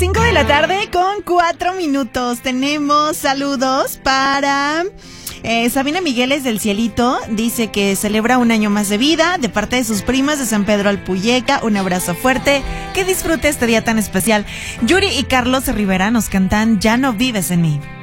5 de la tarde con 4 minutos. Tenemos saludos para Sabina Migueles del Cielito. Dice que celebra un año más de vida de parte de sus primas de San Pedro Alpuyeca. Un abrazo fuerte. Que disfrute este día tan especial. Yuri y Carlos Rivera nos cantan Ya no vives en mí.